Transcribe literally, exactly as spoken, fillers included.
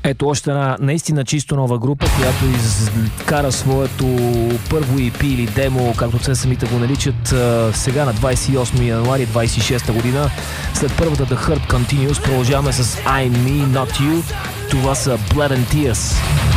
Ето още една наистина чисто нова група, която изкара своето първо и пи или демо, както те самите го наричат, сега на двадесет и осми януари двадесет и шеста година. След първата The Hurt Continues продължаваме с I'm Me Not You. Това са Blood and Tears.